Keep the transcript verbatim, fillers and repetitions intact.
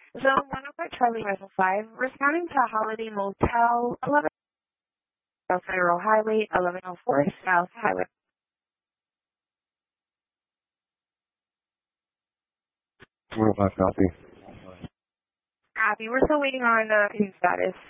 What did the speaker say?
Zone one oh five Charlie Rifle five, responding to Holiday Motel, eleven South Federal Highway, eleven oh four South Highway. one oh five copy. Copy. We're still waiting on uh, his status.